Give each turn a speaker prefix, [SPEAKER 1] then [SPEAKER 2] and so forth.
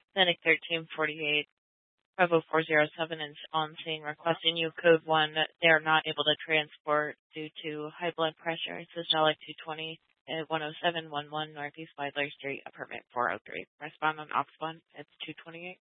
[SPEAKER 1] Clinic 1348, Bravo 407 is on scene requesting you code 1. They're not able to transport due to high blood pressure. Systolic 220 at 10711 Northeast Widler Street, apartment 403. Respond on Ops 1. It's 228.